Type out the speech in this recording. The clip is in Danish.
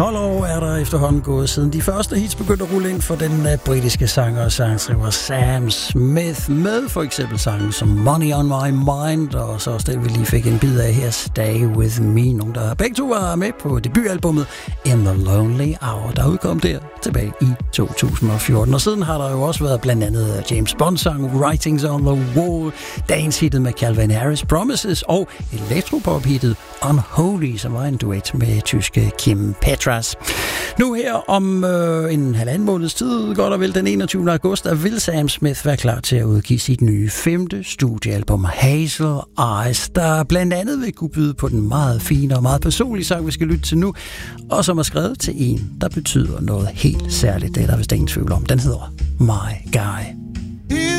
12 år er der efterhånden gået, siden de første hits begyndte at rulle ind for den britiske sanger og sangskriver Sam Smith, med for eksempel sange som Money on My Mind, og så også det, vi lige fik en bid af her, Stay With Me. Nogle, der begge to var med på debutalbummet In The Lonely Hour, der udkom der tilbage i 2014. Og siden har der jo også været blandt andet James Bond-sang Writings on the Wall, dagens-hittet med Calvin Harris, Promises, og elektropop-hittet Unholy, som var en duet med tyske Kim Petras. Nu her om en halvanden måneds tid, godt og vel den 21. august, der vil Sam Smith være klar til at udgive sit nye 5. studiealbum Hazel Eyes, der blandt andet vil kunne byde på den meget fine og meget personlige sang, vi skal lytte til nu, og som er skrevet til en, der betyder noget helt særligt. Det er der vist ingen tvivl om. Den hedder My Guy.